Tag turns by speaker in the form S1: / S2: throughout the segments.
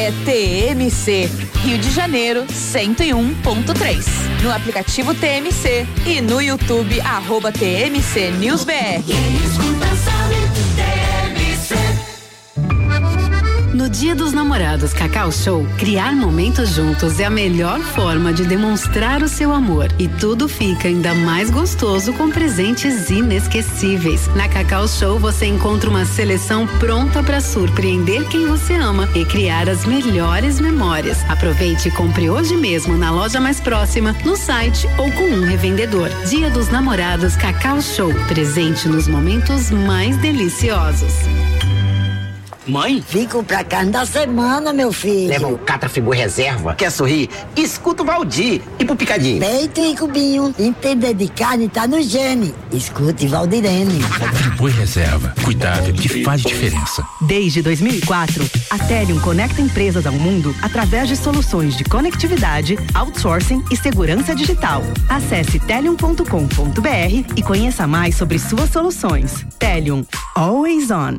S1: é TMC, Rio de Janeiro 101.3. No aplicativo TMC e no YouTube, @TMC News BR.
S2: No Dia dos Namorados Cacau Show, criar momentos juntos é a melhor forma de demonstrar o seu amor. E tudo fica ainda mais gostoso com presentes inesquecíveis. Na Cacau Show você encontra uma seleção pronta para surpreender quem você ama e criar as melhores memórias. Aproveite e compre hoje mesmo na loja mais próxima, no site ou com um revendedor. Dia dos Namorados Cacau Show, presente nos momentos mais deliciosos.
S3: Mãe?
S4: Fico pra carne da semana, meu filho.
S3: Leva o Catrafigu Reserva. Quer sorrir? Escuta o Valdir. E pro Picadinho?
S4: Peito e cubinho. Entender de carne tá no gene. Escute Valdirene.
S5: Friboi Reserva. Cuidado que faz diferença.
S6: Desde 2004, a Telium conecta empresas ao mundo através de soluções de conectividade, outsourcing e segurança digital. Acesse telium.com.br e conheça mais sobre suas soluções. Telium. Always on.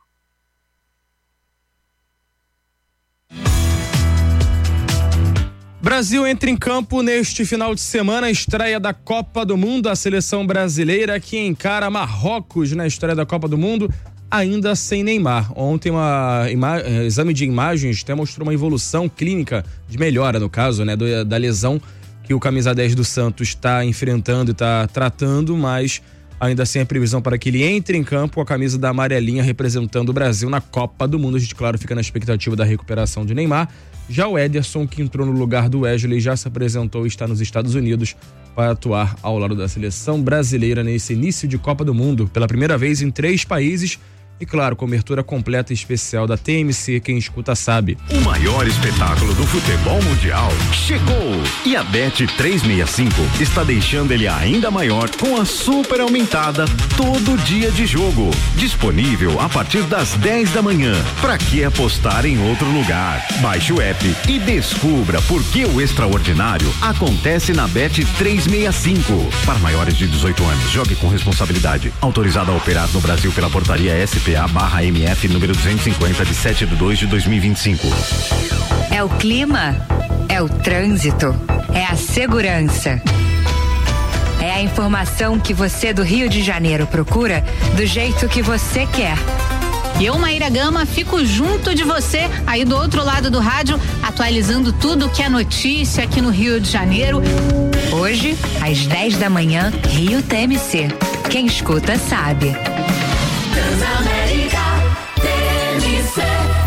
S7: Brasil entra em campo neste final de semana, estreia da Copa do Mundo. A seleção brasileira que encara Marrocos na estreia da Copa do Mundo, ainda sem Neymar. Ontem exame de imagens até mostrou uma evolução clínica de melhora, no caso, né, da lesão que o camisa 10 do Santos está enfrentando e está tratando, mas ainda sem a previsão para que ele entre em campo com a camisa da amarelinha representando o Brasil na Copa do Mundo. A gente, claro, fica na expectativa da recuperação de Neymar. Já o Ederson, que entrou no lugar do Wesley, já se apresentou e está nos Estados Unidos para atuar ao lado da seleção brasileira nesse início de Copa do Mundo, pela primeira vez em 3 países. E claro, cobertura completa e especial da TMC, quem escuta sabe.
S8: O maior espetáculo do futebol mundial chegou! E a Bet365 está deixando ele ainda maior com a super aumentada todo dia de jogo. Disponível a partir das 10 da manhã. Pra que apostar em outro lugar? Baixe o app e descubra por que o extraordinário acontece na Bet365. Para maiores de 18 anos, jogue com responsabilidade. Autorizado a operar no Brasil pela portaria SPA/MF número 250 de 7/2/2025.
S9: É o clima, é o trânsito, é a segurança. É a informação que você do Rio de Janeiro procura do jeito que você quer.
S10: Eu, Maíra Gama, fico junto de você aí do outro lado do rádio, atualizando tudo que é notícia aqui no Rio de Janeiro.
S9: Hoje, às 10 da manhã, Rio TMC. Quem escuta sabe.
S11: Transamérica TMC.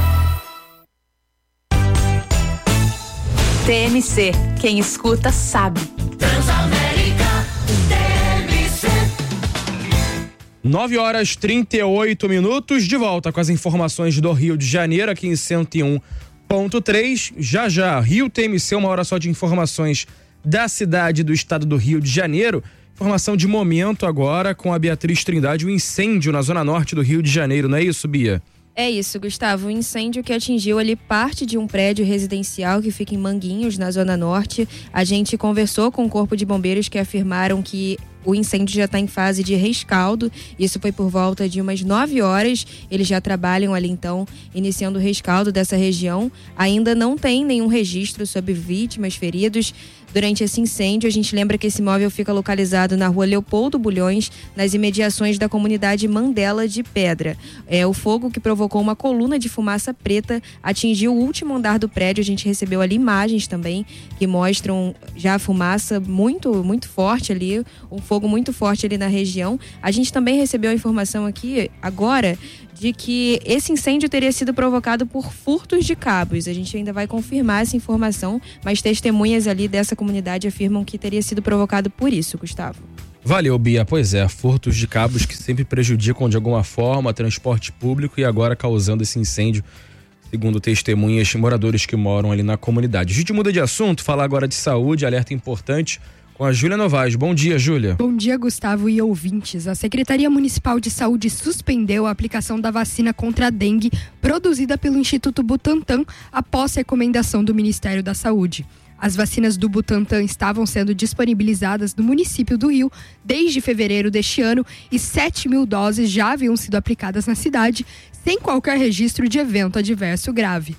S1: TMC, quem escuta sabe.
S11: Transamérica TMC.
S7: 9h38, de volta com as informações do Rio de Janeiro, aqui em 101.3. Já, Rio TMC, 1 hora só de informações da cidade do estado do Rio de Janeiro. Informação de momento agora com a Beatriz Trindade, um incêndio na zona norte do Rio de Janeiro, não é isso, Bia?
S12: É isso, Gustavo, um incêndio que atingiu ali parte de um prédio residencial que fica em Manguinhos, na zona norte. A gente conversou com o corpo de bombeiros que afirmaram que o incêndio já está em fase de rescaldo. Isso foi por volta de umas 9 horas. Eles já trabalham ali, então, iniciando o rescaldo dessa região. Ainda não tem nenhum registro sobre vítimas, feridos. Durante esse incêndio, a gente lembra que esse imóvel fica localizado na rua Leopoldo Bulhões, nas imediações da comunidade Mandela de Pedra. O fogo que provocou uma coluna de fumaça preta atingiu o último andar do prédio. A gente recebeu ali imagens também que mostram já a fumaça muito, muito forte ali, um fogo muito forte ali na região. A gente também recebeu a informação aqui agora de que esse incêndio teria sido provocado por furtos de cabos. A gente ainda vai confirmar essa informação, mas testemunhas ali dessa comunidade afirmam que teria sido provocado por isso, Gustavo.
S7: Valeu, Bia. Pois é, furtos de cabos que sempre prejudicam de alguma forma transporte público e agora causando esse incêndio, segundo testemunhas, moradores que moram ali na comunidade. A gente muda de assunto, falar agora de saúde, alerta importante com a Júlia Novaes. Bom dia, Júlia.
S13: Bom dia, Gustavo e ouvintes. A Secretaria Municipal de Saúde suspendeu a aplicação da vacina contra a dengue produzida pelo Instituto Butantan após recomendação do Ministério da Saúde. As vacinas do Butantan estavam sendo disponibilizadas no município do Rio desde fevereiro deste ano e 7.000 doses já haviam sido aplicadas na cidade, sem qualquer registro de evento adverso grave.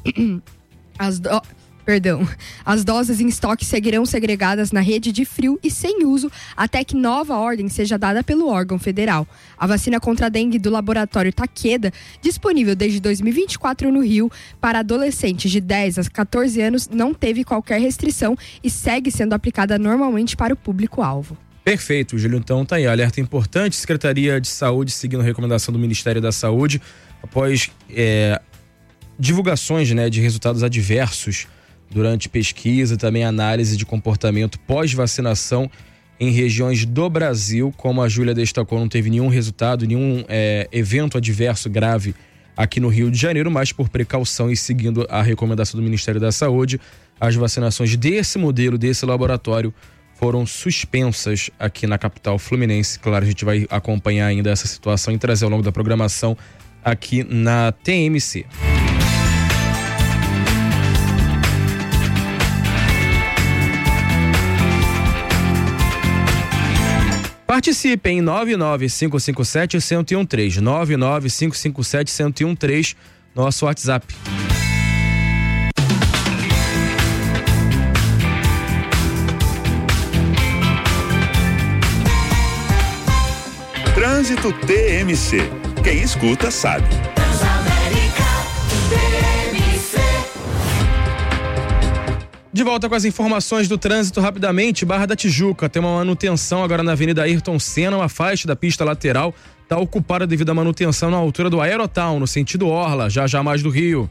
S13: As doses em estoque seguirão segregadas na rede de frio e sem uso até que nova ordem seja dada pelo órgão federal. A vacina contra a dengue do laboratório Takeda, disponível desde 2024 no Rio para adolescentes de 10 a 14 anos, não teve qualquer restrição e segue sendo aplicada normalmente para o público-alvo.
S7: Perfeito, Júlio. Então tá aí, alerta importante. Secretaria de Saúde seguindo a recomendação do Ministério da Saúde após divulgações, né, de resultados adversos durante pesquisa, também análise de comportamento pós-vacinação em regiões do Brasil. Como a Júlia destacou, não teve nenhum resultado, nenhum evento adverso grave aqui no Rio de Janeiro, mas por precaução e seguindo a recomendação do Ministério da Saúde, as vacinações desse modelo, desse laboratório, foram suspensas aqui na capital fluminense. Claro, a gente vai acompanhar ainda essa situação e trazer ao longo da programação aqui na TMC. Participe em 99557-1013, 99557-1013, nosso WhatsApp.
S14: Trânsito TMC. Quem escuta sabe.
S7: De volta com as informações do trânsito rapidamente. Barra da Tijuca tem uma manutenção agora na Avenida Ayrton Senna. Uma faixa da pista lateral está ocupada devido à manutenção na altura do Aerotown, no sentido Orla, já mais do Rio.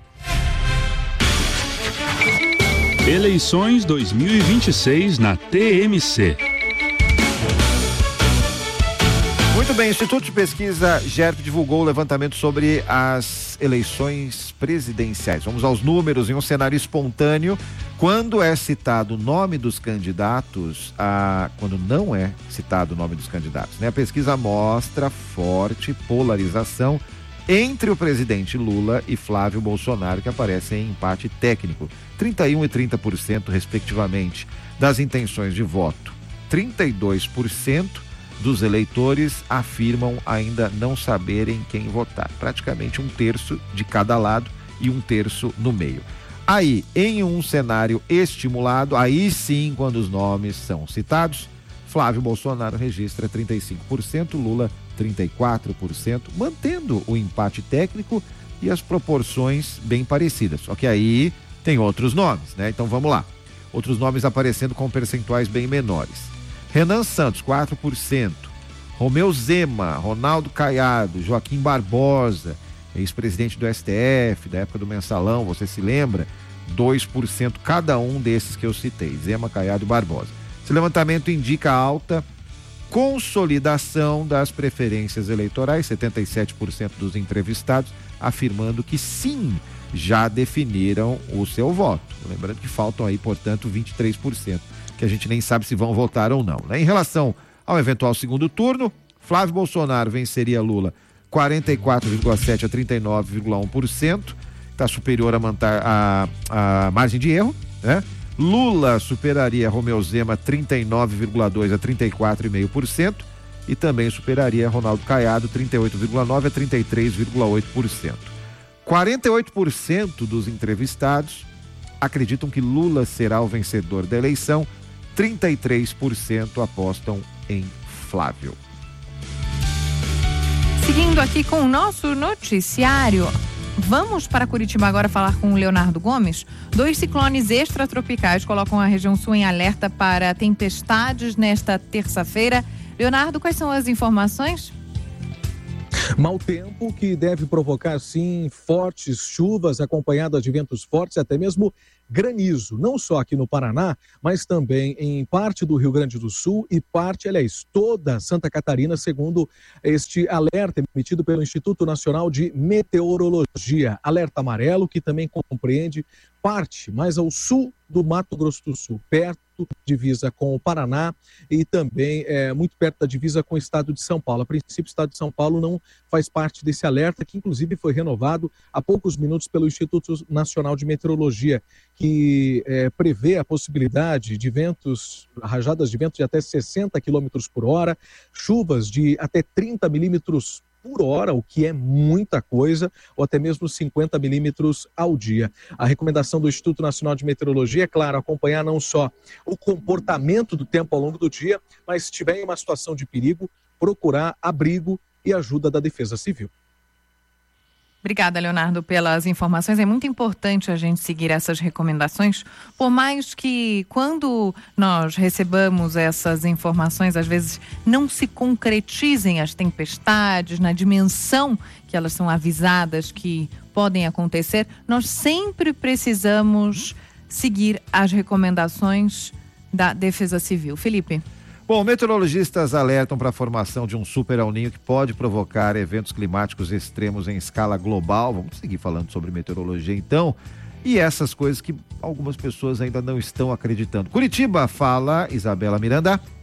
S5: Eleições 2026 na TMC.
S15: Muito bem, o Instituto de Pesquisa GERP divulgou o levantamento sobre as eleições presidenciais. Vamos aos números. Em um cenário espontâneo, quando é citado o nome dos candidatos, quando não é citado o nome dos candidatos, né? A pesquisa mostra forte polarização entre o presidente Lula e Flávio Bolsonaro, que aparecem em empate técnico, 31% e 30% respectivamente, das intenções de voto. 32% dos eleitores afirmam ainda não saberem quem votar. Praticamente um terço de cada lado e um terço no meio. Aí, em um cenário estimulado, aí sim, quando os nomes são citados, Flávio Bolsonaro registra 35%, Lula 34%, mantendo o empate técnico e as proporções bem parecidas. Só que aí tem outros nomes, né? Então vamos lá. Outros nomes aparecendo com percentuais bem menores. Renan Santos, 4%. Romeu Zema, Ronaldo Caiado, Joaquim Barbosa, ex-presidente do STF, da época do Mensalão, você se lembra? 2% cada um desses que eu citei, Zema, Caiado e Barbosa. Esse levantamento indica alta consolidação das preferências eleitorais, 77% dos entrevistados afirmando que sim, já definiram o seu voto. Lembrando que faltam aí, portanto, 23%. Que a gente nem sabe se vão votar ou não, né? Em relação ao eventual segundo turno, Flávio Bolsonaro venceria Lula 44,7% a 39,1%, está superior a margem de erro, né? Lula superaria Romeu Zema 39,2% a 34,5% e também superaria Ronaldo Caiado 38,9% a 33,8%. 48% dos entrevistados acreditam que Lula será o vencedor da eleição, 33% apostam em Flávio.
S16: Seguindo aqui com o nosso noticiário, vamos para Curitiba agora falar com o Leonardo Gomes. 2 ciclones extratropicais colocam a região sul em alerta para tempestades nesta terça-feira. Leonardo, quais são as informações?
S17: Mau tempo que deve provocar, sim, fortes chuvas acompanhadas de ventos fortes, até mesmo granizo, não só aqui no Paraná, mas também em parte do Rio Grande do Sul e parte, aliás, toda Santa Catarina, segundo este alerta emitido pelo Instituto Nacional de Meteorologia. Alerta amarelo que também compreende parte mais ao sul do Mato Grosso do Sul, perto divisa com o Paraná e também muito perto da divisa com o estado de São Paulo. A princípio, o estado de São Paulo não faz parte desse alerta, que inclusive foi renovado há poucos minutos pelo Instituto Nacional de Meteorologia, que prevê a possibilidade de ventos, rajadas de vento de até 60 km por hora, chuvas de até 30 milímetros por hora, o que é muita coisa, ou até mesmo 50 milímetros ao dia. A recomendação do Instituto Nacional de Meteorologia é, claro, acompanhar não só o comportamento do tempo ao longo do dia, mas se estiver em uma situação de perigo, procurar abrigo e ajuda da Defesa Civil.
S16: Obrigada, Leonardo, pelas informações. É muito importante a gente seguir essas recomendações, por mais que quando nós recebamos essas informações, às vezes não se concretizem as tempestades na dimensão que elas são avisadas que podem acontecer, nós sempre precisamos seguir as recomendações da Defesa Civil. Felipe.
S15: Bom, meteorologistas alertam para a formação de um super El Niño que pode provocar eventos climáticos extremos em escala global. Vamos seguir falando sobre meteorologia então. E essas coisas que algumas pessoas ainda não estão acreditando. Curitiba, fala Isabela Miranda.